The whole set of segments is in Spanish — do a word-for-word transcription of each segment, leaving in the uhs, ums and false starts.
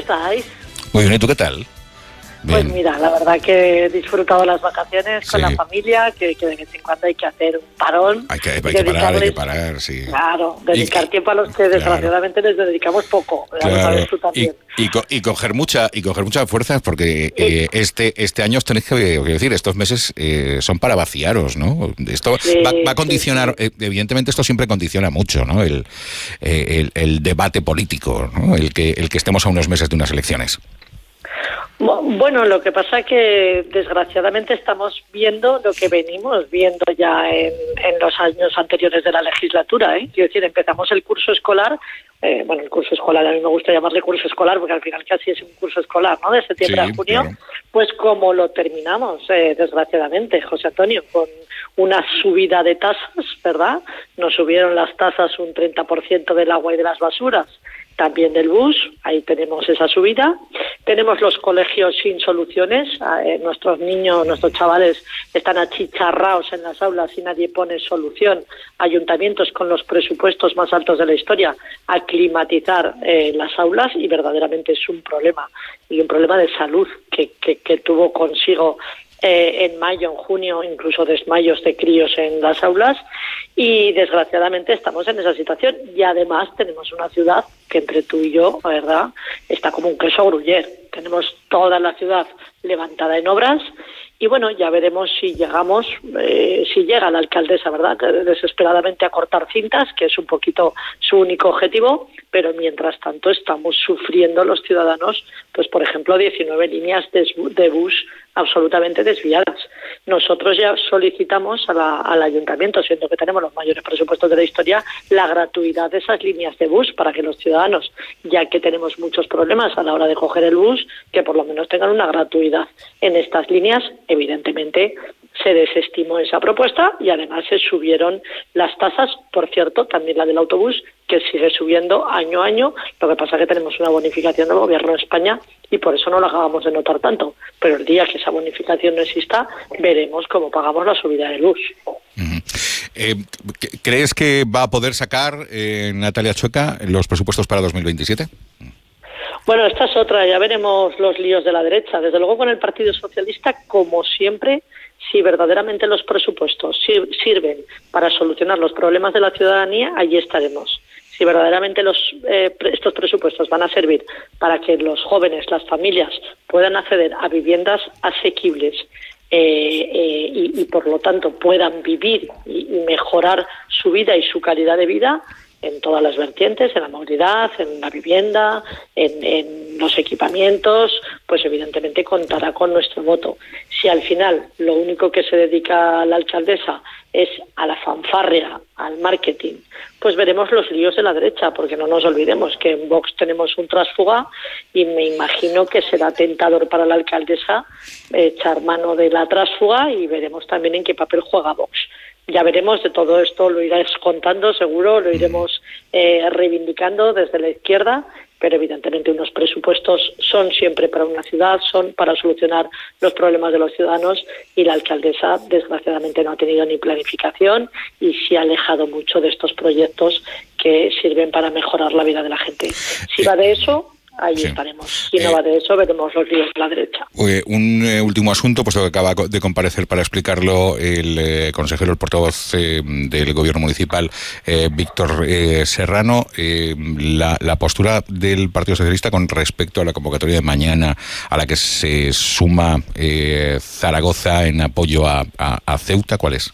estáis? Muy bien, ¿y tú qué tal? Bien. Pues mira, la verdad que he disfrutado las vacaciones sí. con la familia, que, que de vez en cuando hay que hacer un parón. Hay que, hay que parar, hay que parar, sí. Claro, dedicar y, tiempo a los que desgraciadamente claro. les dedicamos poco. Claro. Ya lo sabes tú también. Y, y, co y coger mucha y coger muchas fuerzas, porque eh, este este año os tenéis que, que decir, estos meses eh, son para vaciaros, ¿no? Esto sí, va, va a condicionar, sí, sí. evidentemente esto siempre condiciona mucho, ¿no? El, el, el debate político, ¿no? El que, el que estemos a unos meses de unas elecciones. Bueno, lo que pasa es que desgraciadamente estamos viendo lo que venimos viendo ya en, en los años anteriores de la legislatura, ¿eh? Quiero decir, empezamos el curso escolar, eh, bueno, el curso escolar, a mí me gusta llamarle curso escolar porque al final casi es un curso escolar, ¿no? De septiembre sí, a junio, claro. Pues como lo terminamos, eh, desgraciadamente, José Antonio, con una subida de tasas, ¿verdad? Nos subieron las tasas un treinta por ciento del agua y de las basuras. También del bus, ahí tenemos esa subida. Tenemos los colegios sin soluciones. Eh, nuestros niños, nuestros chavales están achicharrados en las aulas y nadie pone solución. Ayuntamientos con los presupuestos más altos de la historia a climatizar eh, las aulas y verdaderamente es un problema. Y un problema de salud que, que, que tuvo consigo Eh, en mayo, en junio, incluso desmayos de críos en las aulas y desgraciadamente estamos en esa situación y además tenemos una ciudad que entre tú y yo, la verdad, está como un queso gruyer. Tenemos toda la ciudad levantada en obras y bueno, ya veremos si llegamos, eh, si llega la alcaldesa, ¿verdad?, desesperadamente a cortar cintas, que es un poquito su único objetivo, pero mientras tanto estamos sufriendo los ciudadanos, pues por ejemplo, diecinueve líneas de, de bus absolutamente desviadas. Nosotros ya solicitamos a la, al ayuntamiento, siendo que tenemos los mayores presupuestos de la historia, la gratuidad de esas líneas de bus para que los ciudadanos, ya que tenemos muchos problemas a la hora de coger el bus, que por lo menos tengan una gratuidad en estas líneas. Evidentemente se desestimó esa propuesta y además se subieron las tasas, por cierto, también la del autobús, que sigue subiendo año a año. Lo que pasa es que tenemos una bonificación del gobierno de España y por eso no la acabamos de notar tanto. Pero el día que esa bonificación no exista, veremos cómo pagamos la subida de luz. Uh-huh. eh, ¿Crees que va a poder sacar eh, Natalia Chueca los presupuestos para dos mil veintisiete? Bueno, esta es otra, ya veremos los líos de la derecha. Desde luego con el Partido Socialista, como siempre, si verdaderamente los presupuestos sirven para solucionar los problemas de la ciudadanía, allí estaremos. Si verdaderamente los, eh, estos presupuestos van a servir para que los jóvenes, las familias, puedan acceder a viviendas asequibles eh, eh, y, y, por lo tanto, puedan vivir y, y mejorar su vida y su calidad de vida, en todas las vertientes, en la movilidad, en la vivienda, en, en los equipamientos, pues evidentemente contará con nuestro voto. Si al final lo único que se dedica la alcaldesa es a la fanfarria, al marketing, pues veremos los líos de la derecha, porque no nos olvidemos que en Vox tenemos un tránsfuga y me imagino que será tentador para la alcaldesa echar mano de la tránsfuga y veremos también en qué papel juega Vox. Ya veremos, de todo esto lo irás contando, seguro, lo iremos eh, reivindicando desde la izquierda, pero evidentemente unos presupuestos son siempre para una ciudad, son para solucionar los problemas de los ciudadanos y la alcaldesa desgraciadamente no ha tenido ni planificación y se ha alejado mucho de estos proyectos que sirven para mejorar la vida de la gente. Si va de eso, ahí sí. estaremos. Si no eh, va de eso, veremos los líos de la derecha. Eh, un eh, último asunto, puesto que acaba de comparecer para explicarlo el eh, consejero, el portavoz eh, del gobierno municipal, eh, Víctor eh, Serrano, eh, la, la postura del Partido Socialista con respecto a la convocatoria de mañana, a la que se suma eh, Zaragoza en apoyo a, a, a Ceuta, ¿cuál es?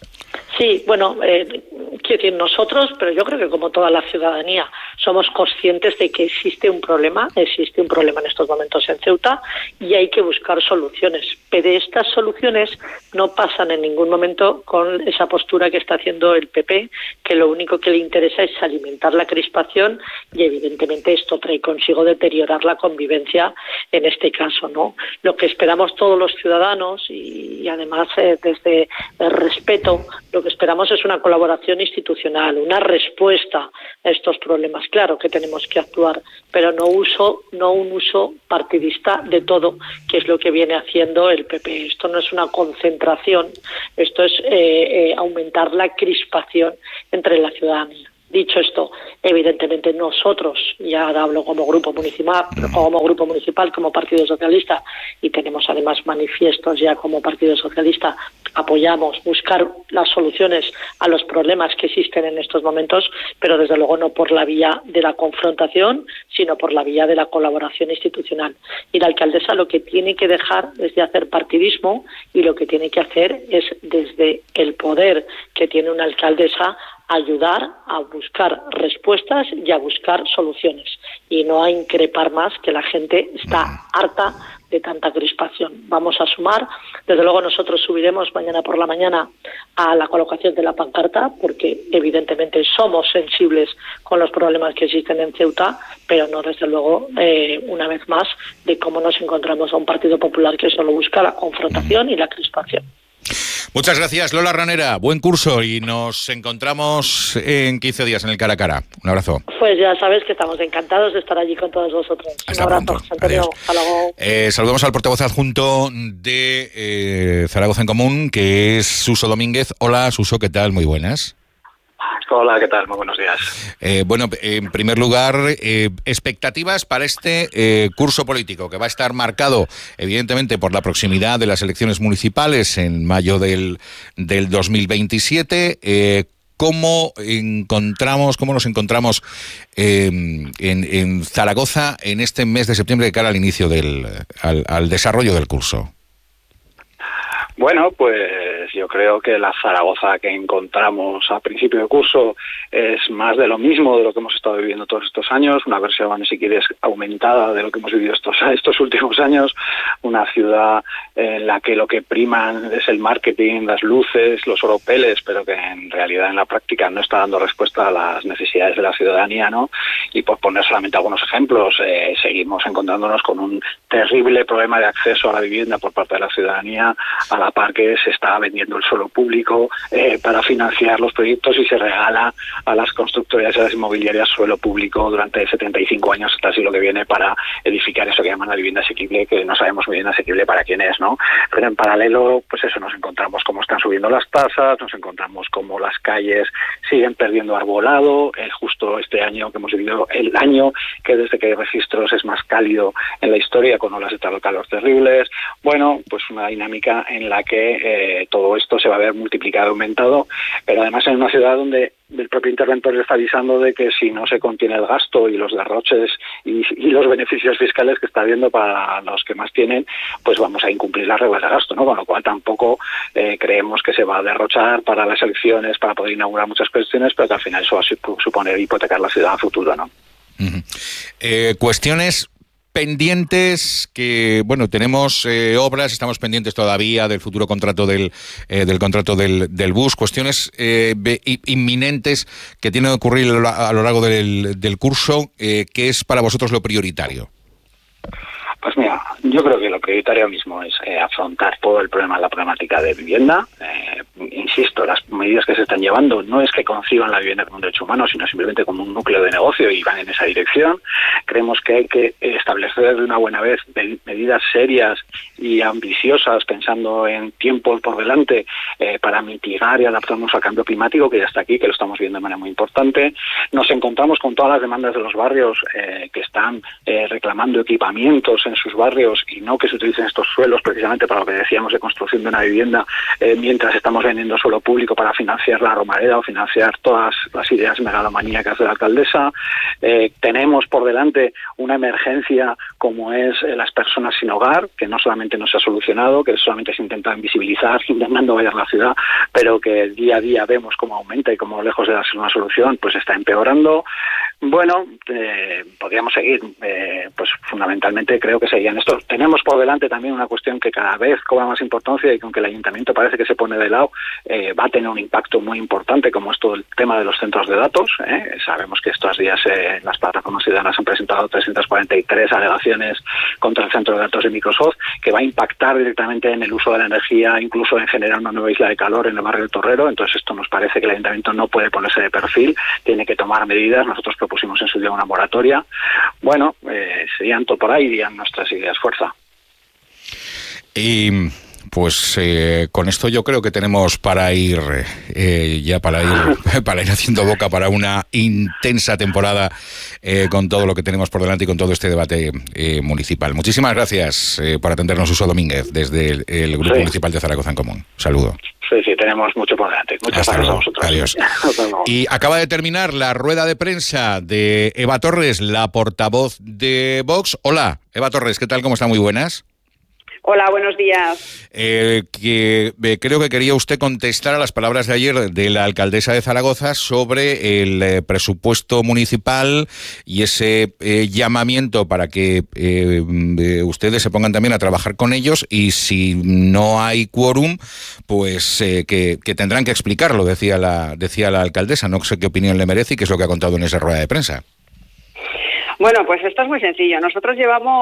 Sí, bueno, eh, quiero decir, nosotros, pero yo creo que como toda la ciudadanía, somos conscientes de que existe un problema, existe un problema en estos momentos en Ceuta y hay que buscar soluciones. Pero estas soluciones no pasan en ningún momento con esa postura que está haciendo el P P, que lo único que le interesa es alimentar la crispación y evidentemente esto trae consigo deteriorar la convivencia en este caso, ¿no? Lo que esperamos todos los ciudadanos y, y además eh, desde el respeto, lo que esperamos es una colaboración institucional, una respuesta a estos problemas. Claro que tenemos que actuar, pero no uso, no un uso partidista de todo, que es lo que viene haciendo el P P. Esto no es una concentración, esto es eh, eh, aumentar la crispación entre la ciudadanía. Dicho esto, evidentemente nosotros, ya hablo como grupo municipal, como grupo municipal, como Partido Socialista, y tenemos además manifiestos ya como Partido Socialista, apoyamos buscar las soluciones a los problemas que existen en estos momentos, pero desde luego no por la vía de la confrontación, sino por la vía de la colaboración institucional. Y la alcaldesa lo que tiene que dejar es de hacer partidismo, y lo que tiene que hacer es, desde el poder que tiene una alcaldesa, ayudar a buscar respuestas y a buscar soluciones, y no a increpar más, que la gente está harta de tanta crispación. Vamos a sumar, desde luego nosotros subiremos mañana por la mañana a la colocación de la pancarta, porque evidentemente somos sensibles con los problemas que existen en Ceuta, pero no desde luego, eh, una vez más, de cómo nos encontramos a un Partido Popular que solo busca la confrontación y la crispación. Muchas gracias, Lola Ranera. Buen curso y nos encontramos en quince días en el cara a cara. Un abrazo. Pues ya sabes que estamos encantados de estar allí con todos vosotros. Hasta Un abrazo, pronto. Antonio. Hasta luego. Eh, saludamos al portavoz adjunto de eh, Zaragoza en Común, que es Suso Domínguez. Hola, Suso, ¿qué tal? Muy buenas. Hola, ¿qué tal? Muy buenos días. Eh, bueno, en primer lugar, eh, expectativas para este eh, curso político, que va a estar marcado, evidentemente, por la proximidad de las elecciones municipales en mayo del, del dos mil veintisiete. Eh, ¿Cómo encontramos, cómo nos encontramos eh, en, en Zaragoza en este mes de septiembre de cara al inicio del, al, al desarrollo del curso? Bueno, pues yo creo que la Zaragoza que encontramos a principio de curso es más de lo mismo de lo que hemos estado viviendo todos estos años, una versión, si quieres, aumentada de lo que hemos vivido estos, estos últimos años, una ciudad en la que lo que priman es el marketing, las luces, los oropeles, pero que en realidad en la práctica no está dando respuesta a las necesidades de la ciudadanía, ¿no? Y por poner solamente algunos ejemplos, eh, seguimos encontrándonos con un terrible problema de acceso a la vivienda por parte de la ciudadanía, a la par que se está vendiendo el suelo público eh, para financiar los proyectos y se regala a las constructoras y a las inmobiliarias suelo público durante setenta y cinco años hasta el siglo que viene para edificar eso que llaman la vivienda asequible, que no sabemos muy bien asequible para quién es, ¿no? Pero en paralelo, pues eso, nos encontramos cómo están subiendo las tasas, nos encontramos cómo las calles siguen perdiendo arbolado, eh, justo este año que hemos vivido, el año que desde que hay registros es más cálido en la historia, con olas de calor terribles. Bueno, pues una dinámica en la que eh, todo esto se va a ver multiplicado, aumentado, pero además en una ciudad donde el propio interventor está avisando de que si no se contiene el gasto y los derroches y, y los beneficios fiscales que está habiendo para los que más tienen, pues vamos a incumplir las reglas de gasto, ¿no? Con lo cual tampoco eh, creemos que se va a derrochar para las elecciones, para poder inaugurar muchas cuestiones, pero que al final eso va a suponer hipotecar la ciudad a futuro, ¿no? Uh-huh. Eh, cuestiones pendientes que, bueno, tenemos eh, obras, estamos pendientes todavía del futuro contrato del eh, del contrato del, del bus, cuestiones eh, inminentes que tienen que ocurrir a lo largo del, del curso, eh, ¿qué es para vosotros lo prioritario? Pues mira, yo creo que lo prioritario mismo es eh, afrontar todo el problema, la problemática de vivienda. Eh, insisto, las medidas que se están llevando no es que conciban la vivienda como un derecho humano, sino simplemente como un núcleo de negocio y van en esa dirección. Creemos que hay que establecer de una buena vez medidas serias y ambiciosas, pensando en tiempos por delante, eh, para mitigar y adaptarnos al cambio climático, que ya está aquí, que lo estamos viendo de manera muy importante. Nos encontramos con todas las demandas de los barrios eh, que están eh, reclamando equipamientos en sus barrios y no que se utilicen estos suelos precisamente para lo que decíamos de construcción de una vivienda, eh, mientras estamos vendiendo suelo público para financiar la Romareda o financiar todas las ideas megalomaníacas de la alcaldesa. Eh, tenemos por delante una emergencia como es eh, las personas sin hogar, que no solamente no se ha solucionado, que solamente se intenta invisibilizar, intentando vallar la ciudad, pero que día a día vemos cómo aumenta y cómo, lejos de darse una solución, pues está empeorando. Bueno, eh, podríamos seguir, eh, pues fundamentalmente creo que serían estos. Tenemos por delante también una cuestión que cada vez cobra más importancia y que aunque el ayuntamiento parece que se pone de lado, eh, va a tener un impacto muy importante, como es todo el tema de los centros de datos. ¿eh? Sabemos que estos días eh, las plataformas ciudadanas han presentado trescientas cuarenta y tres alegaciones contra el centro de datos de Microsoft, que va a impactar directamente en el uso de la energía, incluso en generar una nueva isla de calor en el barrio del Torrero. Entonces esto nos parece que el ayuntamiento no puede ponerse de perfil, tiene que tomar medidas. Nosotros propusimos en su día una moratoria. Bueno, eh, serían todo por ahí, irían nuestras ideas fuerza. Y pues eh, con esto yo creo que tenemos para ir eh, ya para ir para ir haciendo boca para una intensa temporada eh, con todo lo que tenemos por delante y con todo este debate eh, municipal. Muchísimas gracias eh, por atendernos, Suso Domínguez, desde el, el Grupo sí. Municipal de Zaragoza en Común. Un saludo. Sí, sí, tenemos mucho por delante. Muchas Hasta gracias luego. a vosotros. Adiós. Y acaba de terminar la rueda de prensa de Eva Torres, la portavoz de Vox. Hola, Eva Torres, ¿qué tal? ¿Cómo está? Muy buenas. Hola, buenos días. Eh, que eh, creo que quería usted contestar a las palabras de ayer de la alcaldesa de Zaragoza sobre el eh, presupuesto municipal y ese eh, llamamiento para que eh, eh, ustedes se pongan también a trabajar con ellos, y si no hay quórum, pues eh, que, que tendrán que explicarlo, decía la, decía la alcaldesa. No sé qué opinión le merece y qué es lo que ha contado en esa rueda de prensa. Bueno, pues esto es muy sencillo. Nosotros llevamos